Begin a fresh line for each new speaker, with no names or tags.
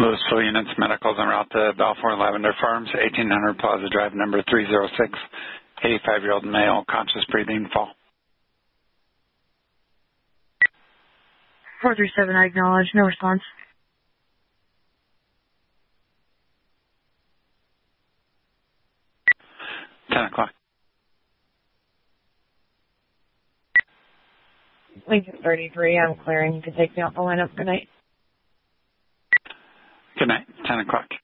Louisville Units Medicals en route to Balfour Lavender Farms, 1800 Plaza Drive, number 306, 85-year-old male, conscious breathing, fall.
437, I acknowledge. No response.
$10.
Lincoln 33, I'm clearing. You can take me off the lineup. Good night.
Good night. 10 o'clock.